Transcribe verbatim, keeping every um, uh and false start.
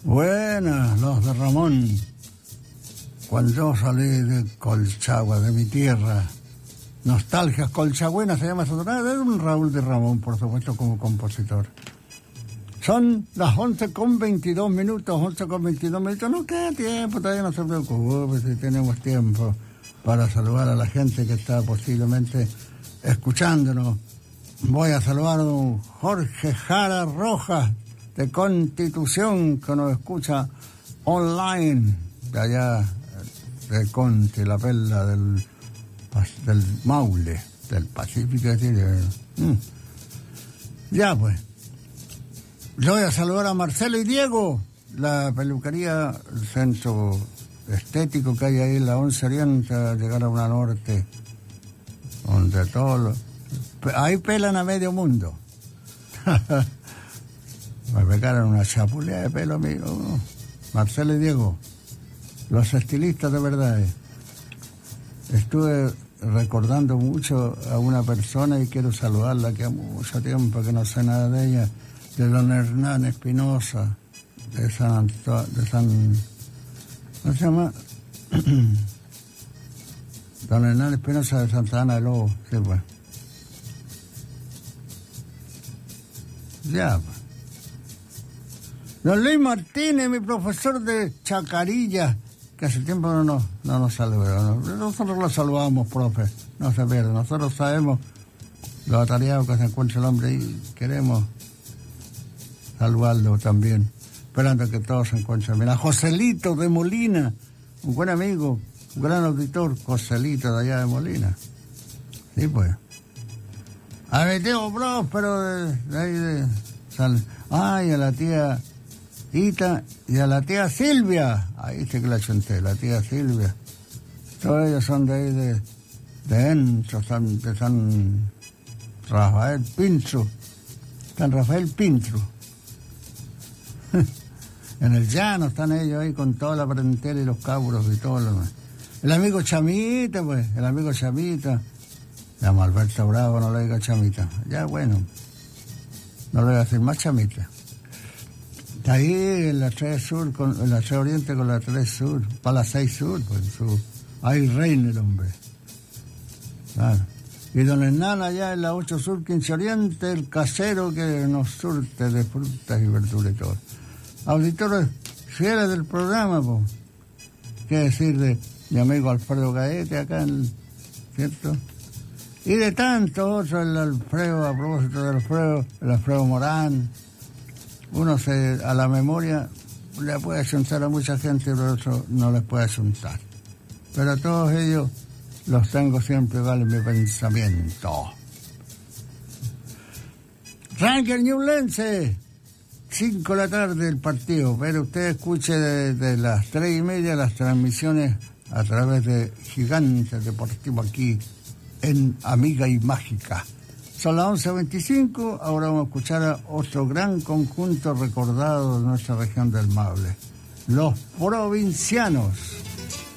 Buenas, los de Ramón. Cuando yo salí de Colchagua, de mi tierra, Nostalgias Colchagüenas se llama esa tonada, de un Raúl de Ramón, por supuesto, como compositor. Son las once con veintidós minutos, once con veintidós minutos, no queda tiempo, todavía no se preocupe, si tenemos tiempo para saludar a la gente que está posiblemente escuchándonos. Voy a saludar a don Jorge Jara Rojas, de Constitución, que nos escucha online, de allá de Conti, la perla del, del Maule, del Pacífico. Mm. Ya pues. Yo voy a saludar a Marcelo y Diego, la peluquería, el centro estético que hay ahí en la once Oriente, a llegar a una norte, donde todos los... Ahí pelan a medio mundo. Me pegaron una chapulea de pelo, amigo. Marcelo y Diego, los estilistas de verdad. Estuve recordando mucho a una persona y quiero saludarla, que hace mucho tiempo que no sé nada de ella, de don Hernán Espinosa, de San Antonio, de San... ¿Cómo se llama? Don Hernán Espinosa de Santa Ana de Lobo, sí, pues. Ya, pues. Don Luis Martínez, mi profesor de Chacarilla, que hace tiempo no nos, no nos saluda. ¿No? Nosotros lo saludamos, profe, no se pierde. Nosotros sabemos lo atareado que se encuentra el hombre y queremos saludarlo también, esperando que todos se encuentren bien. A Joselito de Molina, un buen amigo, un gran auditor, Joselito de allá de Molina. Sí, pues. A mi tío Próspero de, de ahí de San... Ay, a la tía Ita y a la tía Silvia. Ahí sí que la chunté, la tía Silvia. Todos ellos son de ahí de, de Enzo, San, de San Rafael Pintro. San Rafael Pintro. En el llano están ellos ahí con toda la parentela y los cabros y todo lo demás. El amigo Chamita, pues, el amigo Chamita. Llama Alberto Bravo, no le diga Chamita. Ya, bueno, no le voy a decir más Chamita. Está ahí en la tres Sur, con, en la tres Oriente con la tres Sur, para la seis Sur, pues, su, ahí reina el hombre. Claro. Y don Hernán allá en la ocho Sur, quince Oriente, el casero que nos surte de frutas y verduras y todo. Auditores fieles del programa, pues. ¿Qué decir de mi amigo Alfredo Gaete acá, en, ¿cierto? Y de tantos otros, el Alfredo, a propósito del Alfredo, el Alfredo Morán. Uno se, a la memoria le puede asuntar a mucha gente, pero otro no les puede asuntar. Pero a todos ellos los tengo siempre igual en mi pensamiento. Ranger Ñublense, cinco de la tarde el partido, pero usted escuche de, de las tres y media las transmisiones a través de Gigantes Deportivo aquí en Amiga y Mágica. Son las once veinticinco, ahora vamos a escuchar a otro gran conjunto recordado de nuestra región del Maule, los Provincianos.